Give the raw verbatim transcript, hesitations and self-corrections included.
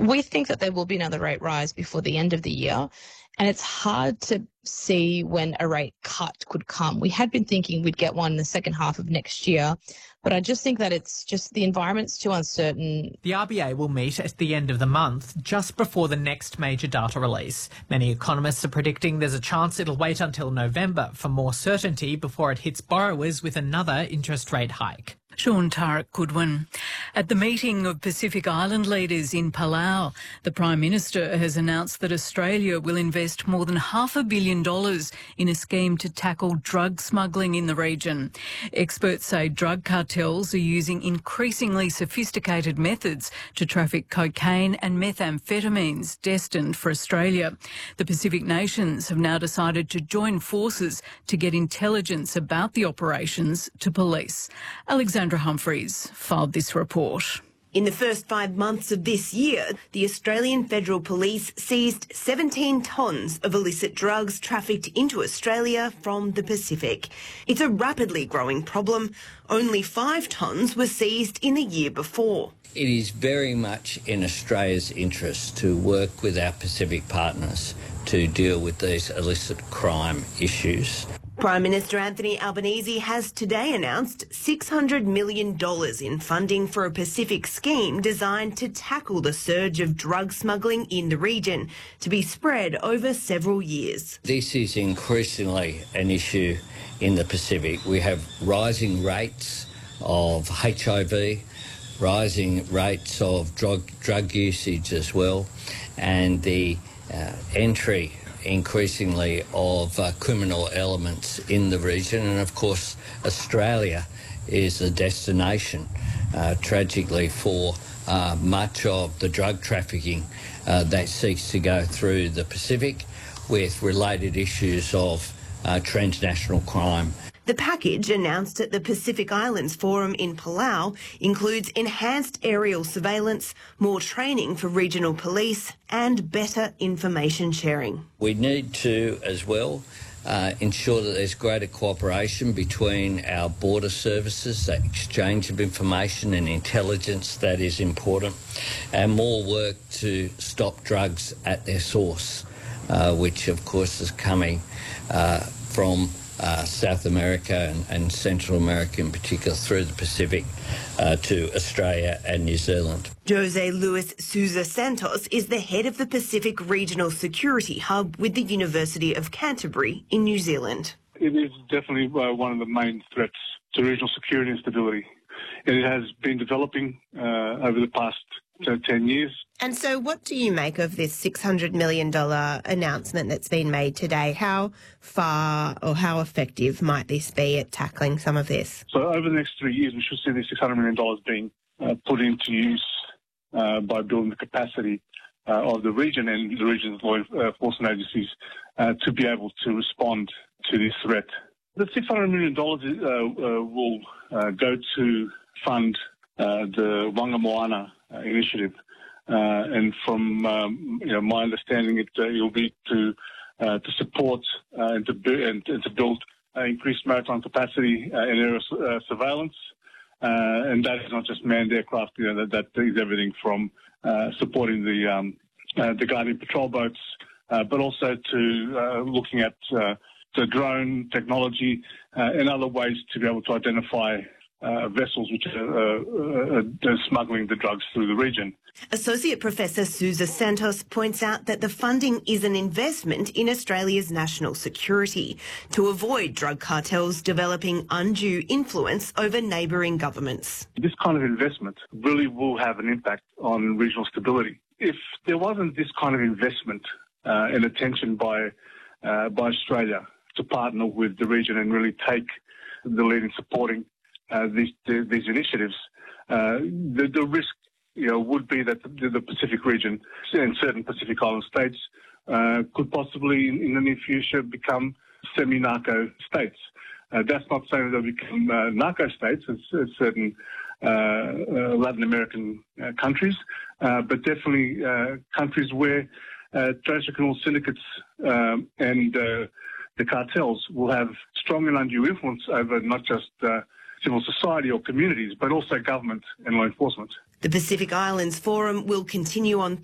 We think that there will be another rate rise before the end of the year, and it's hard to see when a rate cut could come. We had been thinking we'd get one in the second half of next year, but I just think that it's just the environment's too uncertain. The R B A will meet at the end of the month, just before the next major data release. Many economists are predicting there's a chance it'll wait until November for more certainty before it hits borrowers with another interest rate hike. Sean Tarek Goodwin. At the meeting of Pacific Island leaders in Palau, the Prime Minister has announced that Australia will invest more than half a billion dollars in a scheme to tackle drug smuggling in the region. Experts say drug cartels are using increasingly sophisticated methods to traffic cocaine and methamphetamines destined for Australia. The Pacific nations have now decided to join forces to get intelligence about the operations to police. Alexander Sandra Humphreys filed this report. In the first five months of this year, the Australian Federal Police seized seventeen tonnes of illicit drugs trafficked into Australia from the Pacific. It's a rapidly growing problem. Only five tonnes were seized in the year before. It is very much in Australia's interest to work with our Pacific partners to deal with these illicit crime issues. Prime Minister Anthony Albanese has today announced six hundred million dollars in funding for a Pacific scheme designed to tackle the surge of drug smuggling in the region, to be spread over several years. This is increasingly an issue in the Pacific. We have rising rates of H I V, rising rates of drug, drug usage as well, and the uh, entry increasingly of uh, criminal elements in the region. And of course, Australia is a destination, uh, tragically, for uh, much of the drug trafficking uh, that seeks to go through the Pacific, with related issues of uh, transnational crime. The package announced at the Pacific Islands Forum in Palau includes enhanced aerial surveillance, more training for regional police and better information sharing. We need to, as well, uh, ensure that there's greater cooperation between our border services, that exchange of information and intelligence that is important, and more work to stop drugs at their source, uh, which of course is coming uh, from Uh, South America and, and Central America in particular, through the Pacific uh, to Australia and New Zealand. Jose Luis Sousa Santos is the head of the Pacific Regional Security Hub with the University of Canterbury in New Zealand. It is definitely uh, one of the main threats to regional security and stability. It has been developing uh, over the past uh, ten years. And so what do you make of this six hundred million dollars announcement that's been made today? How far or how effective might this be at tackling some of this? So over the next three years, we should see this six hundred million dollars being uh, put into use uh, by building the capacity uh, of the region and the region's law enforcement agencies uh, to be able to respond to this threat. The six hundred million dollars uh, uh, will uh, go to fund uh, the Wanga Moana uh, initiative. Uh, and from um, you know, my understanding, it uh, will be to uh, to support uh, and to bu- and, and to build uh, increased maritime capacity uh, and aerial uh, surveillance, uh, and that is not just manned aircraft. You know, that, that is everything from uh, supporting the um, uh, the Guardian patrol boats, uh, but also to uh, looking at uh, the drone technology uh, and other ways to be able to identify Uh, vessels which are uh, uh, smuggling the drugs through the region. Associate Professor Sousa Santos points out that the funding is an investment in Australia's national security to avoid drug cartels developing undue influence over neighbouring governments. This kind of investment really will have an impact on regional stability. If there wasn't this kind of investment uh, and attention by, uh, by Australia to partner with the region and really take the lead in supporting Uh, these, these initiatives, uh, the, the risk, you know, would be that the, the Pacific region and certain Pacific Island states uh, could possibly, in, in the near future, become semi-narco states. Uh, that's not saying they'll become uh, narco states as, as certain uh, uh, Latin American uh, countries, uh, but definitely uh, countries where uh, transnational syndicates um, and uh, the cartels will have strong and undue influence over not just uh, civil society or communities, but also government and law enforcement. The Pacific Islands Forum will continue on